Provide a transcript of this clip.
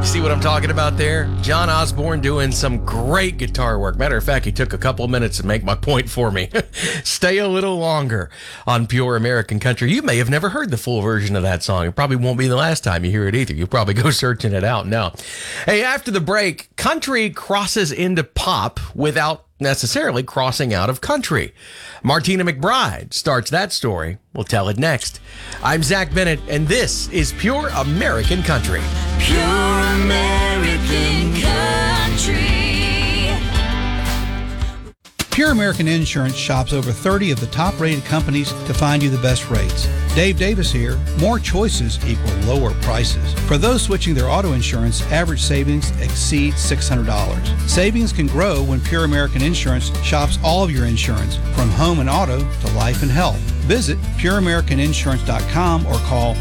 See what I'm talking about there? John Osborne doing some great guitar work. Matter of fact, he took a couple of minutes to make my point for me. Stay a little longer on Pure American Country. You may have never heard the full version of that song. It probably won't be the last time you hear it either. You'll probably go searching it out now. Hey, after the break, country crosses into pop without necessarily crossing out of country. Martina McBride starts that story. We'll tell it next. I'm Zach Bennett, and this is Pure American Country. Pure American Country. Pure American Insurance shops over 30 of the top-rated companies to find you the best rates. Dave Davis here. More choices equal lower prices. For those switching their auto insurance, average savings exceeds $600. Savings can grow when Pure American Insurance shops all of your insurance, from home and auto to life and health. Visit pureamericaninsurance.com or call